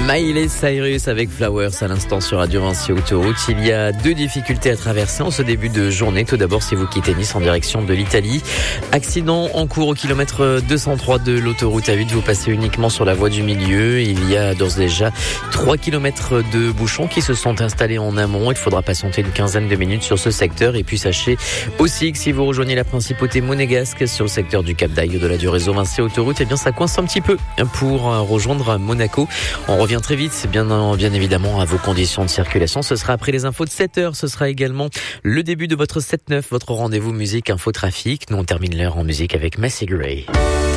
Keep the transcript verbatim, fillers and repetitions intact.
Miley Cyrus avec Flowers à l'instant sur Radio Vinci Autoroute. Il y a deux difficultés à traverser en ce début de journée. Tout d'abord, si vous quittez Nice en direction de l'Italie. Accident en cours au kilomètre deux cent trois de l'autoroute A huit. Vous passez uniquement sur la voie du milieu. Il y a d'ores et déjà trois kilomètres de bouchons qui se sont installés en amont. Il faudra patienter une quinzaine de minutes sur ce secteur. Et puis sachez aussi que si vous rejoignez la principauté monégasque sur le secteur du Cap d'Aille au-delà du réseau Vinci Autoroute, eh bien ça coince un petit peu pour rejoindre Monaco. On revient très vite, bien, bien évidemment, à vos conditions de circulation. Ce sera après les infos de sept heures. Ce sera également le début de votre sept neuf, votre rendez-vous musique info trafic. Nous, on termine l'heure en musique avec Massey Gray.